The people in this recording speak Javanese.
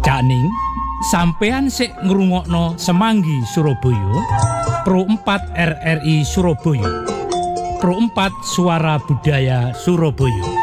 Cak Ning, sampean sik ngrungokno Semanggi Surabaya, Pro 4 RRI Surabaya, Pro 4 Suara Budaya Surabaya.